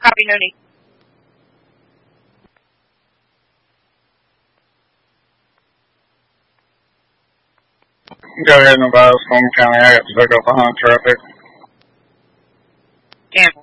Copy, no need. Go ahead and advise Fulton County. I got to pick up behind traffic. Cancel.